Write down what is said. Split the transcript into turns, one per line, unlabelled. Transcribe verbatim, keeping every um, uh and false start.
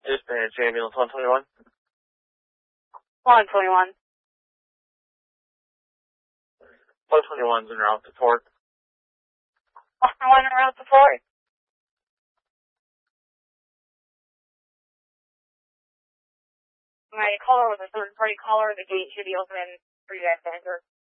Dispatch ambulance one twenty-one.
one twenty-one.
one twenty-one's en route to Fort.
one twenty-one en route to Fort. My caller was a third party caller. The gate should be open for you guys to enter.